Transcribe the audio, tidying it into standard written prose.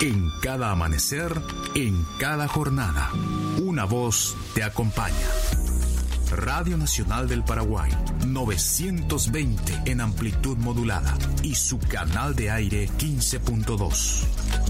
En cada amanecer, en cada jornada, una voz te acompaña. Radio Nacional del Paraguay, 920 en amplitud modulada y su canal de aire 15.2.